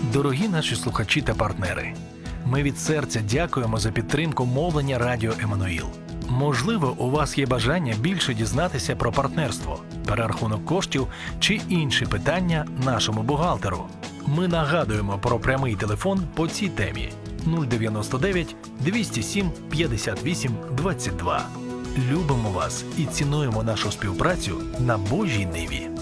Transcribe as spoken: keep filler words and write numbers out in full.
Дорогі наші слухачі та партнери, ми від серця дякуємо за підтримку мовлення Радіо Еммануїл. Можливо, у вас є бажання більше дізнатися про партнерство, перерахунок коштів чи інші питання нашому бухгалтеру. Ми нагадуємо про прямий телефон по цій темі нуль дев'яносто дев'ять двісті сім п'ятдесят вісім двадцять два. Любимо вас і цінуємо нашу співпрацю на Божій ниві.